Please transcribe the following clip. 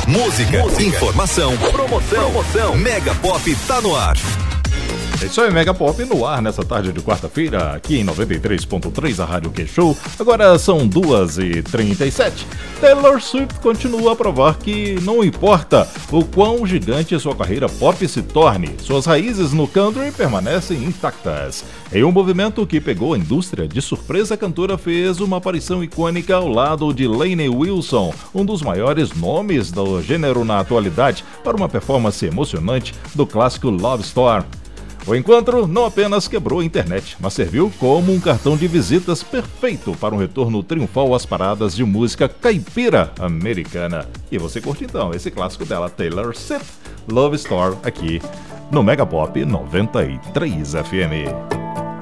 Música, informação, promoção. Mega Pop tá no ar. É isso aí, Mega Pop no ar nessa tarde de quarta-feira, aqui em 93.3, a Rádio Q-Show. Agora são 2h37. Taylor Swift continua a provar que não importa o quão gigante sua carreira pop se torne, suas raízes no country permanecem intactas. Em um movimento que pegou a indústria de surpresa, a cantora fez uma aparição icônica ao lado de Lainey Wilson, um dos maiores nomes do gênero na atualidade, para uma performance emocionante do clássico Love Story. O encontro não apenas quebrou a internet, mas serviu como um cartão de visitas perfeito para um retorno triunfal às paradas de música caipira americana. E você curte então esse clássico dela, Taylor Swift, Love Story, aqui no Mega Pop 93 FM.